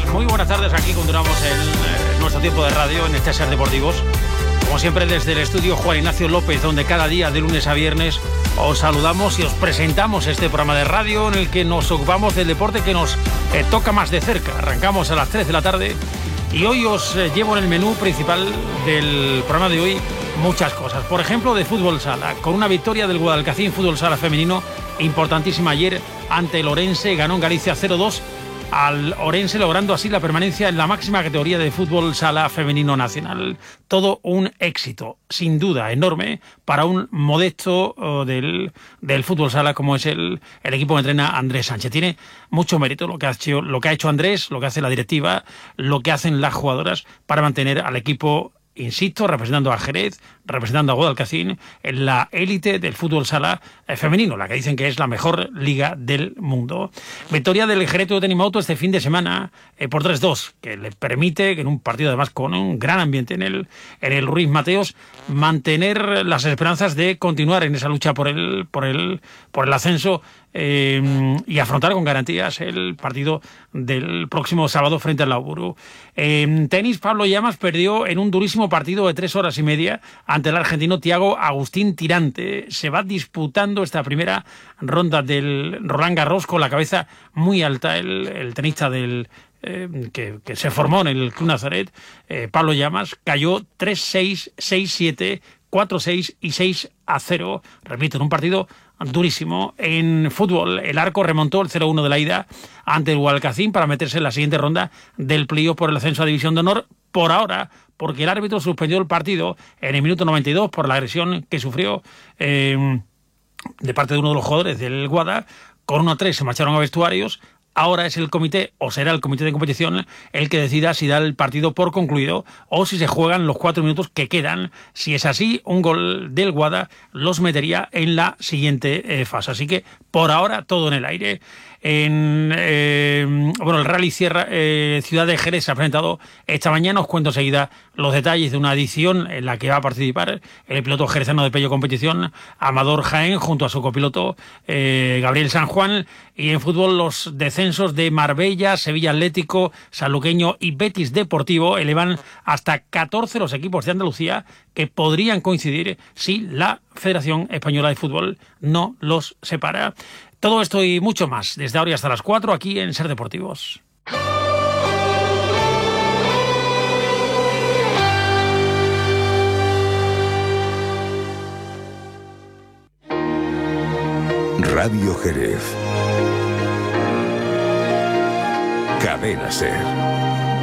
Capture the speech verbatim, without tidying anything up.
Muy buenas tardes, aquí continuamos en eh, nuestro tiempo de radio en este Ser Deportivos. Como siempre desde el estudio Juan Ignacio López, donde cada día de lunes a viernes os saludamos y os presentamos este programa de radio en el que nos ocupamos del deporte que nos eh, toca más de cerca. Arrancamos a las tres de la tarde y hoy os eh, llevo en el menú principal del programa de hoy muchas cosas. Por ejemplo, de fútbol sala, con una victoria del Guadalcacín fútbol sala femenino importantísima ayer ante el Orense. Ganó en Galicia cero dos al Orense, logrando así la permanencia en la máxima categoría de fútbol sala femenino nacional. Todo un éxito, sin duda, enorme para un modesto uh, del, del fútbol sala como es el, el equipo que entrena Andrés Sánchez. Tiene mucho mérito lo que, ha hecho, lo que ha hecho Andrés, lo que hace la directiva, lo que hacen las jugadoras para mantener al equipo, insisto, representando a Jerez, representando a Guadalcacín en la élite del fútbol sala eh, femenino, la que dicen que es la mejor liga del mundo. Victoria del Jerez de Tenimoto este fin de semana eh, por tres dos, que le permite, que en un partido además con un gran ambiente en el, en el Ruiz Mateos, mantener las esperanzas de continuar en esa lucha por el, por el, por el ascenso eh, y afrontar con garantías el partido del próximo sábado frente al Lauburu. En tenis, Pablo Llamas perdió en un durísimo partido de tres horas y media ante el argentino Thiago Agustín Tirante. Se va disputando esta primera ronda del Roland Garros con la cabeza muy alta el, el tenista del eh, que, que se formó en el Club Nazaret, eh, Pablo Llamas, cayó tres seis, seis siete, cuatro seis y seis a cero. Repito, en un partido durísimo. En fútbol, el Arco remontó el cero uno de la ida ante el Guadalcacín para meterse en la siguiente ronda del playoff por el ascenso a División de Honor, por ahora, porque el árbitro suspendió el partido en el minuto noventa y dos por la agresión que sufrió eh, de parte de uno de los jugadores del Guada. Con uno a tres se marcharon a vestuarios. Ahora es el comité, o será el comité de competición, el que decida si da el partido por concluido o si se juegan los cuatro minutos que quedan. Si es así, un gol del Guada los metería en la siguiente eh, fase. Así que, por ahora, todo en el aire. En eh, bueno, el Rally Sierra eh, Ciudad de Jerez se ha presentado esta mañana. Os cuento enseguida los detalles de una edición en la que va a participar el piloto jerezano de Pello Competición, Amador Jaén, junto a su copiloto eh, Gabriel San Juan. Y en fútbol, los descensos de Marbella, Sevilla Atlético, Sanluqueño y Betis Deportivo elevan hasta catorce los equipos de Andalucía que podrían coincidir si la Federación Española de Fútbol no los separa. Todo esto y mucho más, desde ahora y hasta las cuatro, aquí en Ser Deportivos. Radio Jerez. Cadena Ser.